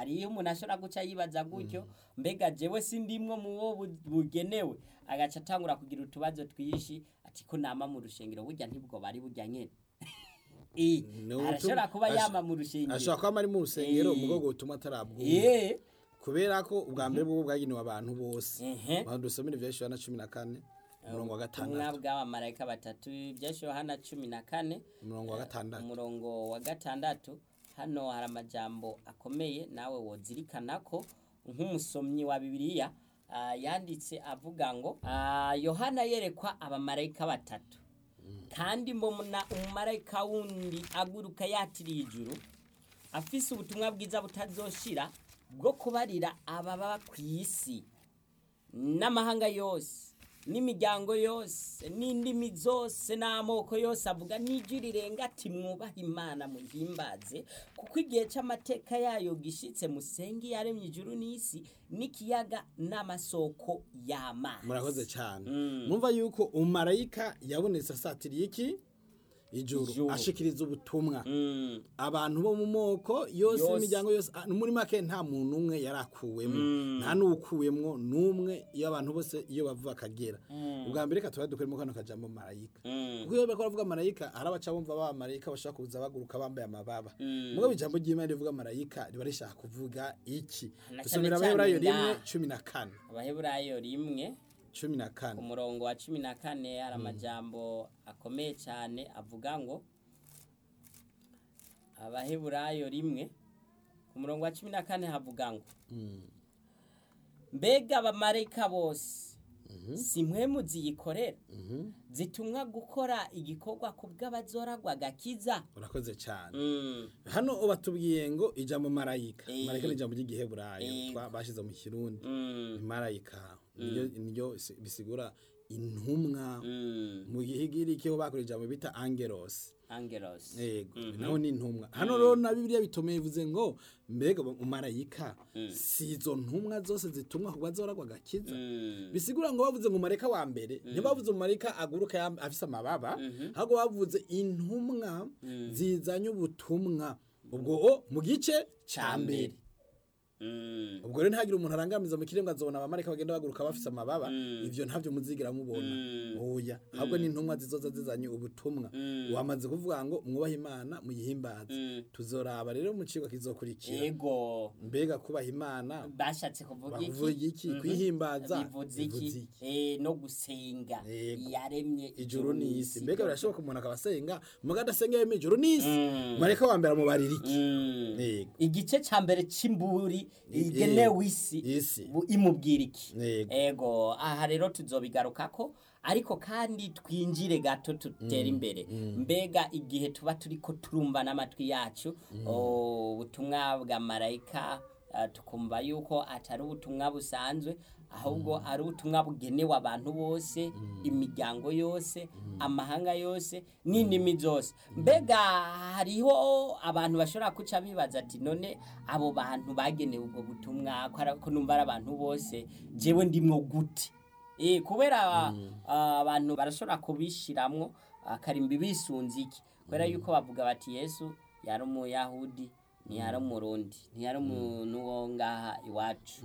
hariyo umuntu ashobora guca yibaza gutyo mbega jewe sindimwo mu bo bugenewe agaca atangura kugira utubazo twishi ati ko nama mu rushengero burya ntibwo bari burya nyene arashobora kuba yama mu rushengero ashobora kuba ari mu rusengero umugogo utuma atarabwo kubera ko ubwa mbere bwo bwagenewe abantu bose dusomera ivya Yohana 14 umurongo wa 6 mwabwa abamarayika batatu ivya Yohana 14 umurongo wa 6 hano hari amajambo akomeye nawe wozirikana ko nk'umusomyi wa Bibiliya yanditse avuga ngo Yohana yerekwa abamarayika batatu kandi mbona umumarayika wundi aguruka yatiriye ijuru afise ubutumwa bwiza butazoshira bwo kubarira ababa ku isi n'amahanga yose n'imiryango yose n'indimi zose n'amoko yose avuga n'ijwi rirenga ati mwubaha Imana muhimbaze kuko igihe cy'amateka yayo gishitse musenge yaremye ijuru n'isi n'ikiyaga n'amasoko y'amazi. Murakoze cyane mwumva yuko umarayika yabonetse asatiriye iki ijuru ashikiriza ubutumwa abantu bo mu moko yose imiryango yose muri make nta muntu umwe yarakuwemo nta nukuwemwo numwe iyo abantu bose iyo bavuga akagera ubwa mbere ka dukuremo kano kajambo marayika kuko iyo bakora bavuga marayika arabaca bumva ba marayika bashaka kuza baguruka bambaye amababa mugo bijambo ry'Imana rivuga marayika riba rishaka kuvuga iki dusomera Abaheburayo 1:14 Abaheburayo 1:14 umurongo wa 14 hari amajambo akomeye cyane avuga ngo Abaheburayo 1 ku murongo wa 14 havuga ngo mbega abamarayika bose simwe muziyikorera zitumwa gukora igikorwa kubw'abazoragwa gakiza. Urakoze cyane hano ubatubwiye ngo ijambo marayika marayika ni ijambo ry'Igiheburayo bashize mu Kirundi marayika niyo bisigura intumwa mu gihigirike ho bakora ijambo bita angelos yego naho ni intumwa hano rero na Bibiliya bitomeye bivuze ngo mbega umarayika sizo ntumwa zose zitumwa kubwa zoragwa gakiza bisigura ngo bavuze ngo marayika wa mbere ntibavuze umarayika aguruka afise amababa ahubwo bavuze intumwa zizanye ubutumwa ubwo mu gice ca mbere ubwo rero ntagira umuntu arangamiza mu kiremwa azobona abamarayika bagenda baguruka bafise amababa ivyo ntavyo muzigira mubona oya ahubwo ni intumwa zizoza zizanye ubutumwa wamaze kuvuga ngo mwubaha Imana muyihimbaze tuzoraba rero mu cigwa kizokurikira yego mbega kubaha Imana bashatse kuvuga iki kwihimbaza bivuze iki no gusenga yaremye ijuru n'isi mbega birashoboka umuntu akabasenga mugada senga yeme ijuru n'isi marayika wa mbere amubarira iki yego igice ca mbere c'imburi igenewe isi imubwira iki ego aha rero tuzobigarukako ariko kandi twinjire gato tutera imbere mbega igihe tuba turiko turumva n'amatwi yacu ubutumwa bwa marayika tukumva yuko atari ubutumwa busanzwe ahubwo ari ubutumwa bugenewe abantu bose imiryango yose amahanga yose n'indimi zose mbega hariho abantu bashobora kuca bibaza ati none abo bantu bagenewe ubwo butumwa ko numva ari abantu bose jewe ndimwo gute kubera abantu barashobora kubishiramwo akarimbi bisunze iki kubera yuko bavuga bati Yesu yari umuyahudi ntiyari umurundi ntiyari umuntu wo ngaha iwacu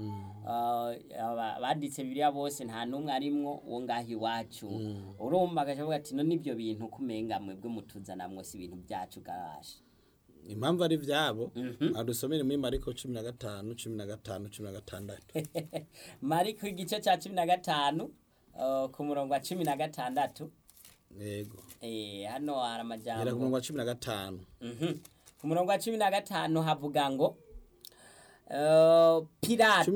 banditse Bibiliya bose nta numwe arimwo wo ngaha iwacu urumva agacavuga ati no nivyo bintu kumenga mwebwe mutuzanamwo si ibintu byacu garashe impamvu ari vyabo adusomere muri Mariko 15:15-16 Mariko igice ca 15 ku murongo wa 16 yego hano hari amajambo ku murongo wa 15 ku murongo wa 15 havuga ngo Pilato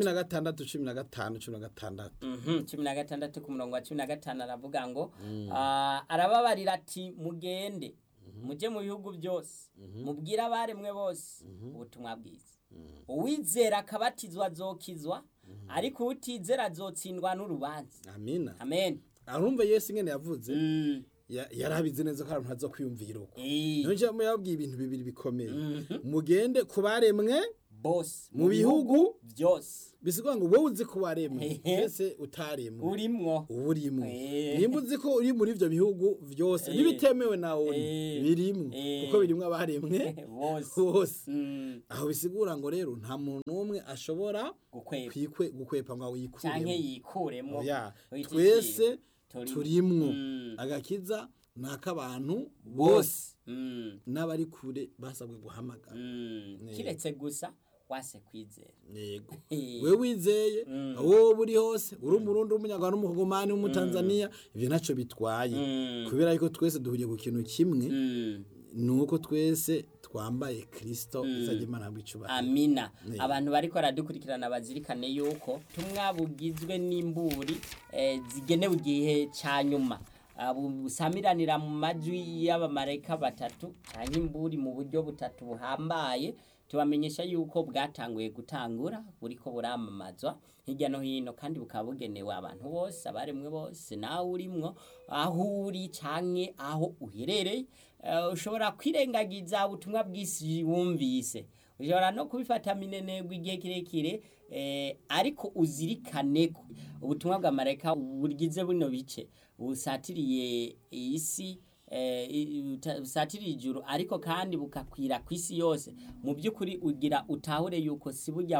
16 ku murongo wa 16 aravuga ngo arababarira ati mugende muje mu bihugu byose mubwira abaremwe bose ubutumwa bwiza uwizera akabatizwa azokizwa ariko utizera azotsindwa n'urubanza. Amina amen. Arumva Yesu ingene yavuze yarabize neza ko abantu hazo kwiyumvira uko nje mu yabwiye ibintu bibiri bikomeye mugende kubaremwe bose mu bihugu byose. bisigura ngo wowe uzi ko waremwe mbese utaremwe urimwo nimba uzi ko uri muri ivyo bihugu vyose n'ibitemewe nawe birimwo kuko birimwo abaremwe bose. Aho bisigura ngo rero nta muntu n'umwe ashobora gukwepa ngo yikuremwo, twese turimwo. Agakiza ni ak'abantu bose n'abari kure basabwe guhamagara, kiretse gusa wase kwizera. Yego wewe wizeye wowe uri hose, uri umurundi, umunyarwanda, umukongomani, umutanzania, ivyo ntaco bitwaye, kubera yuko twese duhuriye ku kintu kimwe, nuko twese twambaye Kristo. Izagimana bicubahiro. Amina. Abantu bariko baradukurikirana bazirikane yuko tumwa bugizwe n'imburi zigenewe igihe ca nyuma, busamiranira mu majwi y'abamarayika batatu canke imburi mu buryo butatu buhambaye. Tubamenyesha yuko bwatanguye gutangura, buriko buramamazwa hirya no hino, kandi bukaba bugenewe abantu bose, abaremwe bose, nawe urimwo, aho uri canke aho uherereye. Ushobora kwirengagiza ubutumwa bw'isi wumvise, ushobora no kubifata minenegwa igihe kirekire, ariko uzirikane ko ubutumwa bwa marayika bugize buno bice busatiriye isi, busatiriye ijuru, ariko kandi bukakwira ku isi yose. Mu by'ukuri ugira utahure yuko si burya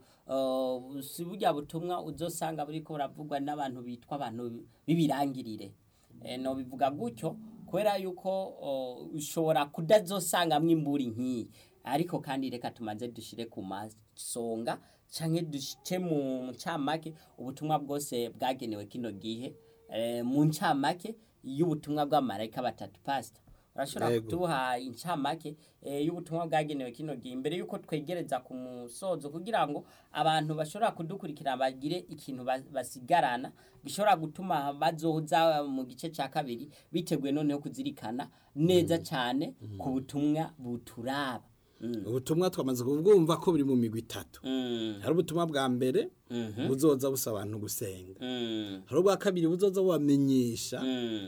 butumwa uzosanga buriko buravugwa n'abantu bitwa abantu b'ibirangirire. No bivuga gutyo kubera yuko ushobora kudazosangamwe imburi nk'iyi, ariko kandi reka tumaze dushire ku masonga canke dushike mu ncamake ubutumwa bwose bwagenewe kino gihe. Mu ncamake y'ubutumwa bw'amarayika batatu, pastor urashobora kutuha incamake y'ubutumwa bwagenewe kino gihe imbere yuko twegereza ku musozo, kugira ngo abantu bashobora kudukurikira bagire ikintu basigarana gishobora gutuma bazoza mu gice ca kabiri biteguye noneho kuzirikana neza cyane ku butumwa buturaba. Ubutumwa twamaze kubwumva ko buri mu migwi itatu. Hari ubutumwa bwa mbere buzoza busaba abantu gusenga, hari ubwa kabiri buzoza bubamenyesha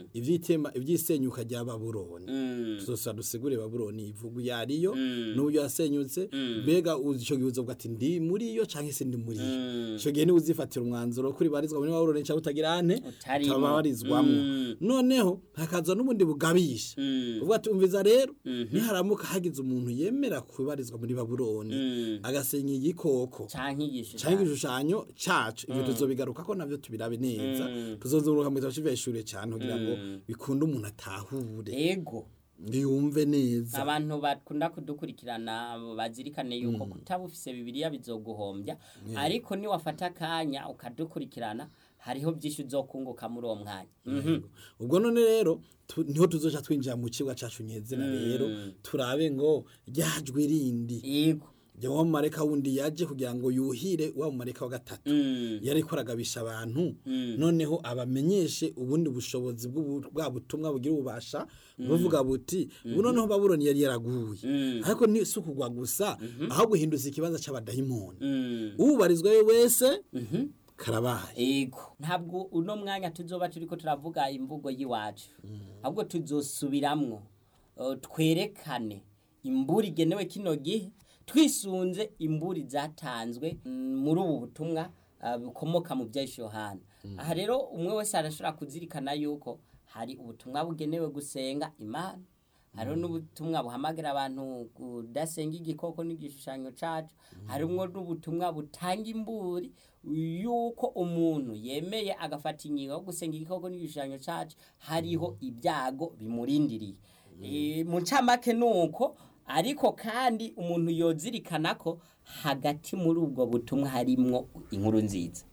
ivyisenyuka rya Babuloni, tuzosa dusigure Babuloni ivugu yariyo n'uburyo yasenyutse, mbega ico gihe uzovuga ati ndi muri yo canke se ndi muri yo. Ico gihe ni uzifatira umwanzuro kuri barizwa muri Babuloni cyangwa utagira ane tabarizwamwo. Noneho hakaza n'ubundi bugabisha uvuga ati umviza rero, niharamuka hagize umuntu yemera kubarizwa muri Babuloni agasenya igikoko canke igishushanyo cacu, ibyo tuzobigaruka ko navyo tubirabe neza, tuzozuruka mu tashiveshure cyane kugira ngo bikunde umuntu atahure, yego ndiyumve neza. Abantu bakunda kudukurikirana bazirikane yuko kutabufise Bibiliya bizoguhombya, ariko ni wafata kanya ukadukurikirana hariho byinshi uzokunguka muri uwo mwanya. Ubwo none rero niho tuzoja twinjira mu kibuga cacu nyezina, rero turabe ngo ryajwe rindi, yego Jewe mareka wundi yaje kugira ngo yuhire wa mareka wa gatatu yari koragabisha abantu, noneho abamenyeshe ubundi bushobozi bwa butumwa bugira ubasha buvuga buti noneho Babuloni yari yaraguye, ariko ni sukugwa gusa aho guhinduza ikibanza c'abadayimoni, ubarizwa wese karabaye. Ego ntabwo uno mwanya tuzoba turiko turavuga imvugo yiwacu, ahubwo tuzosubiramwo twerekane imburi genewe kino gihe twisunze imburi zatanzwe muri ubu butumwa bukomoka mu bya Yohana. Aha rero umwe wese arashobora kuzirikana yuko hari ubutumwa bugenewe gusenga Imana, hari n'ubutumwa buhamagara abantu kudasenga igikoko n'igishushanyo cacu, harimwo n'ubutumwa butanga imburi yuko umuntu yemeye agafata ingingo yo gusenga igikoko n'igishushanyo cacu hariho ibyago bimurindiriye. Mu ncamake nuko, ariko kandi umuntu yozirikana ko hagati muri ubwo butumwa harimwo inkuru nziza.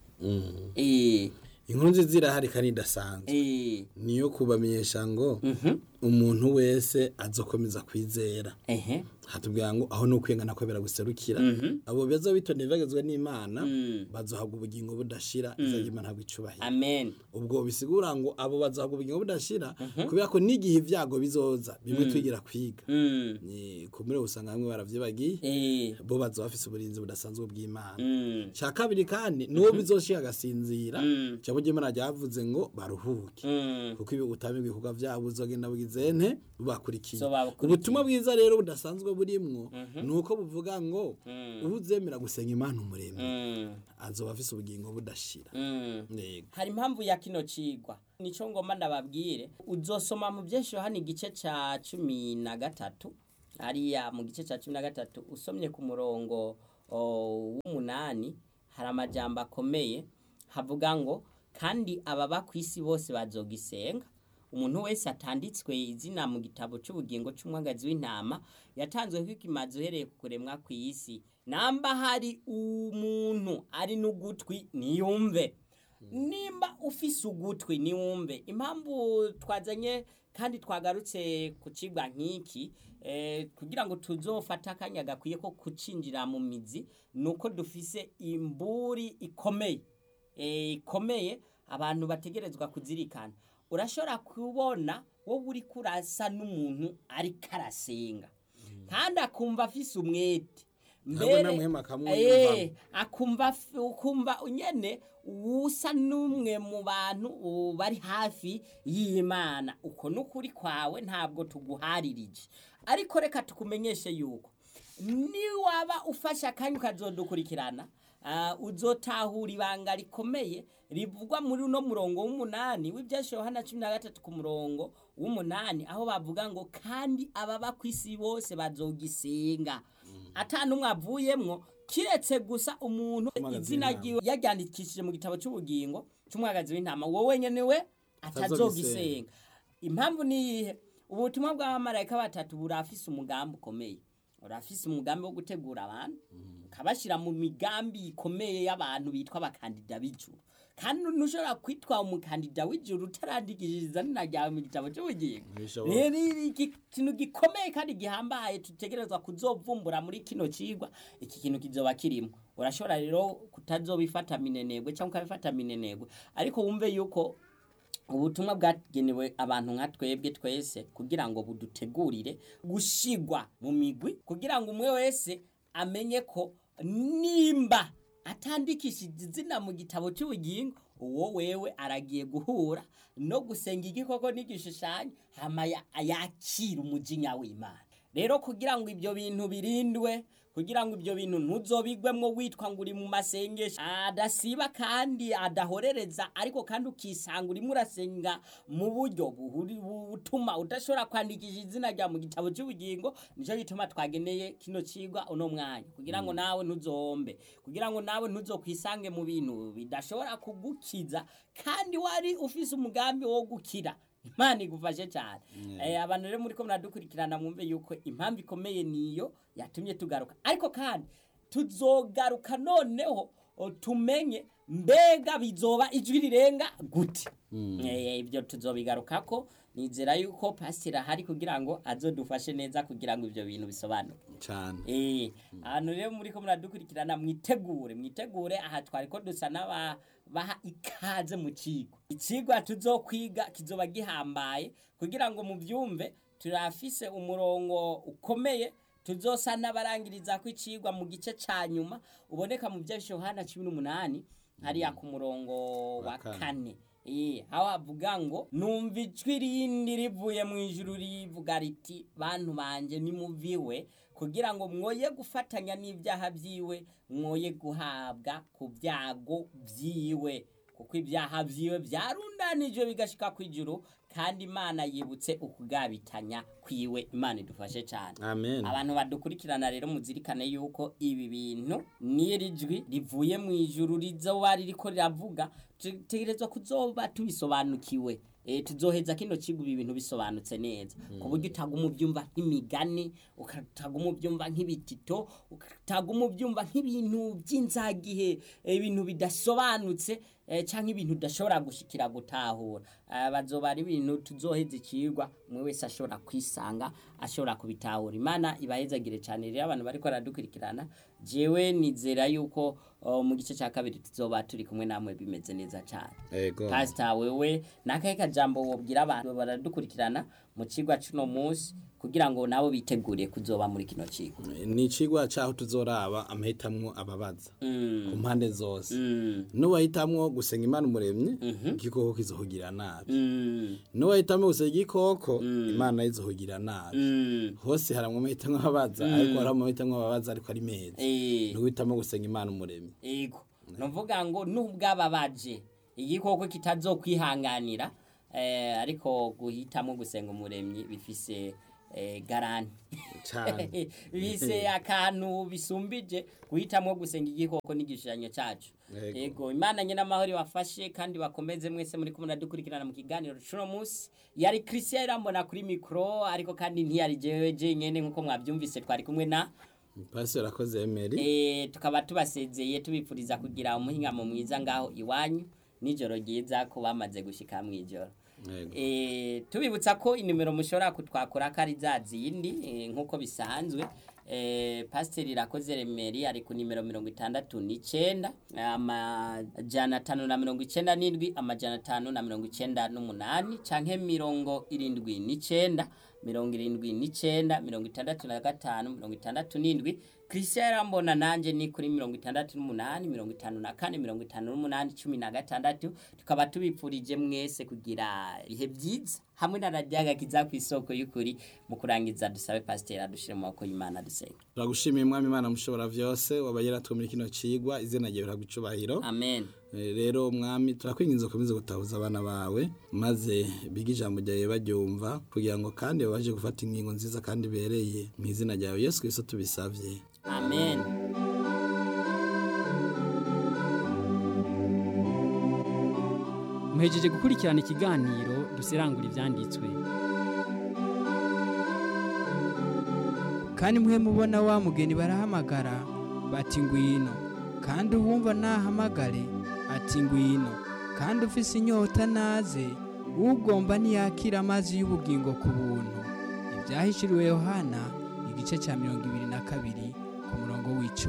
Inkuru nziza irahari kandi idasanzwe, niyo kubamenyesha ngo umuntu wese azokomeza kwizera. Hatubwira ngo aho nukwengana ko biraguserukira, abo bezo bitonde bagezwe n'Imana bazohabwa ubugingo budashira, izagima ntabwo icubahira. Amen. Ubwo bisigura ngo abo bazohabwa ubugingo budashira, kubera ko n'igihe ibyago bizoza bimwe twigira kwiga, ni kumure usanga bamwe baravyibagiye, bo bazo bafise uburinzi budasanzwe bw'Imana. Ca kabiri kandi nuwo bizoshika agasinzira, cyabo Imana ryavuze ngo baruhuke, kuko ibi utamibwe kuga vyabo uzogenda bugize bagize nte bakurikiye ubutumwa bwiza rero budasanzwe burimwo nuko buvuga ngo ubuzemera gusenga Imana umuremyi azoba afise ubugingo budashira. Hari impamvu ya kino cigwa nico ngoma ndababwire uzosoma mu byesho hano igice ca 13 ariya mu gice ca 13 usomye ku murongo w'umunani hari amajambo akomeye havuga ngo kandi ababa kwisi bose bazogisenga umuntu wese atanditswe izina mu gitabo cy'ubugingo cy'umwagazi w'intama yatanzwe kwikimazo uhereye ku kuremwa kw'isi namba hari umuntu ari n'ugutwi niyumve nimba ufise ugutwi niwumve. Impamvu twazanye kandi twagarutse ku cigwa nk'iki kugira ngo tuzofata akanya gakwiye ko kucinjira mu mizi nuko dufise imburi ikomeye abantu bategerezwa kuzirikana. Urashobora kubona wowe uri kurasa n'umuntu ari karasenga kandi akumva afise umwete mbere akumva unyene usa n'umwe mu bantu bari hafi y'Imana. Uko n'ukuri kwawe ntabwo tuguharirije, ariko reka tukumenyeshe yuko ni waba ufasha akanya ukazodukurikirana uzotahura ibanga rikomeye rivugwa muri uno murongo w'umunani w'ibyesho Yohana 13 ku murongo w'umunani aho bavuga ngo kandi ababa kwisi bose bazogisenga atanumwe avuyemwo kiretse gusa umuntu izina ryiwe yaryandikishije mu gitabo cy'ubugingo cy'umwagazi w'intama wowe nyene we atazogisenga. Impamvu ni ubutumwa bw'abamarayika batatu burafise umugambi ukomeye, urafise umugambi wo gutegura abantu ukabashira mu migambi ikomeye y'abantu bitwa abakandida b'ijuru, kandi nushobora kwitwa umukandida w'ijuru utarandikishiriza nina ryawe mu gitabo cy'ubugingo. Rero ikintu gikomeye kandi gihambaye tutegerezwa kuzovumbura muri kino cigwa, iki kintu kizoba kirimo. Urashobora rero kutazobifata minenegwe cyangwa ukabifata minenegwe, ariko wumve yuko ubutumwa bwagenewe abantu nka twebwe twese kugira ngo budutegurire gushigwa mu migwi kugira ngo umwe wese amenye ko nimba atandikishije izina mu gitabo cy'ubugingo uwo wewe aragiye guhura no gusenga igikoko n'igishushanyo hama yakira umujinya w'Imana. Rero kugira ngo ibyo bintu birindwe, kugira ngo ibyo bintu ntuzobigwemwo witwa ngo uri mu masengesho adasiba kandi adahorereza, ariko kandi ukisanga urimo urasenga mu buryo butuma udashobora kwandikisha izina rya mu gitabo cy'ubugingo. Nico gituma twageneye kino cigwa uno mwanya kugira ngo nawe ntuzombe, kugira ngo nawe ntuzokwisange mu bintu bidashobora kugukiza kandi wari ufise umugambi wo gukira. Imana igufashe cyane. Abantu rero muri ko muradukurikirana mwumve yuko impamvu ikomeye niyo yatumye tugaruka, ariko kandi tuzogaruka noneho tumenye mbega bizoba ijwi rirenga gute. Ibyo tuzobigarukako, nizera yuko pastor ahari kugira ngo azodufashe neza kugira ngo ibyo bintu bisobanuke cyane. Abantu rero muri ko muradukurikirana mwitegure aha twari ko dusa baha ikaze mu kigo. Ikigwa tuzokwiga kizoba gihambaye kugira ngo mubyumve. Turafise umurongo ukomeye tuzosa n'abarangiriza ko icigwa mu gice ca nyuma uboneka mu byesho Yohana 18 hariya ku murongo wa 4. Aho avuga ngo numva ijwi rindi rivuye mu ijuru rivuga riti bantu banje nimuviwe kugira ngo mwoye gufatanya n'ibyaha byiwe, mwoye guhabwa ku byago byiwe, kuko ibyaha byiwe byarundanije bigashika ku ijuru kandi Imana yibutse ukugabitanya kwiwe. Imana idufashe cyane. Amen. Abantu badukurikirana rero muzirikane yuko ibi bintu nirijwi rivuye mu ijuru rizoba ririko riravuga tutegerezwa kuzoba tubisobanukiwe. Tuzoheza kino kigo ibintu bisobanutse neza ku buryo utaguma ubyumva nk'imigani, ukataguma ubyumva nk'ibitito, ukataguma ubyumva nk'ibintu by'inzagihe, ibintu bidasobanutse cyangwa ibintu udashobora gushikira gutahura. Bazoba ari ibintu tuzoheza ikigwa umwe wese ashobora kwisanga, ashobora kubitahura. Imana ibahezagire cyane rero abantu bariko baradukurikirana. Jewe nizera yuko mu gice cya kabiri tuzoba turi kumwe namwe bimeze neza cyane. Yego. Pastor wewe nakahe kajambo wobwira abantu baradukurikirana mu cigwa cuno munsi kugira ngo nabo bitegure kuzoba muri kino cigwa? Ni cigwa cyaho tuzoraba amahitamwo ababaza ku mpande zose. Nuwahitamwo gusenga Imana umuremyi igikoko kizohugira nabi. Nuwahitamwo gusenga igikoko Imana izohugira nabi. Hose haramwe amahitamwo ababaza ariko haramwe amahitamwo ababaza ariko ari meza. Nuwitamwo gusenga Imana umuremyi. Yego. Novuga ngo nubwababaje igikoko kitazokwihanganira ariko guhitamo gusenga umuremyi bifise garanti cyane bise akantu bisumbije guhitamo gusenga igikoko n'igishushanyo cyacu. Yego Imana nyene amahoro wafashe kandi bakomeze mwese muri kumwe dukurikirana mu kiganiro cuno munsi. Yari Christian irambona kuri micro ariko kandi ntiyari jewe nyene nkuko mwabyumvise twari kumwe na Pastor akoze Emery. Tukaba tubasezeye tubipfuriza kugira umuhingamo mwiza ngaho iwanyu nijoro ryiza ko bamaze gushika mwijoro. Tubibutsa ko inimero mushobora kutwakora kari zazindi nkuko bisanzwe. Pastor irakoze Emery ari ku nimero 69 amajana 597 amajana 598 canke 79 75 Christian Irambona nanje ni kuri 68 54 58 tukaba tubipfurije mwese kugira ihe byiza hamwe na radiyaga kiza ku isoko y'ukuri mu kurangiza dusabe pasteur adushire mu mako y'Imana dusenga. Turagushimiye mwami Imana mushobora vyose wabayera twumira kino cigwa izina ryawe ragucubahiro. Amen. Rero mwami turakwinginze ukomeze gutahuza abana bawe maze biga ijambo ryawe baryumva kugira ngo kandi baje gufata ingingo nziza kandi bereye mu izina ryawe Yesu Kristo tubisavye. Amen. Muhejeje gukurikirana ikiganiro dusirangura ivyanditswe. Kandi mwe mubona wa mugeni barahamagara bati ngwino, kandi uwumva nahamagare ati ngwino, kandi ufise inyota naze, ugomba niyakira amazi y'ubugingo ku buntu. Ibyahishuriwe Yohana igice cya 22 ku murongo w'icumi.